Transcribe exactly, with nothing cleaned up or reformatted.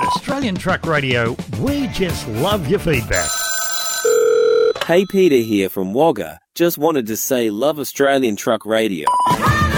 Australian Truck Radio, we just love your feedback. Hey, Peter here from Wagga. Just wanted to say love Australian Truck Radio.